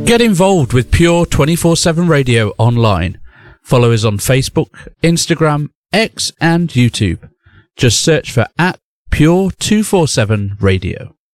Get involved with Pure 24/7 Radio online. Follow us on Facebook, Instagram, X and YouTube. Just search for @Pure247 Radio.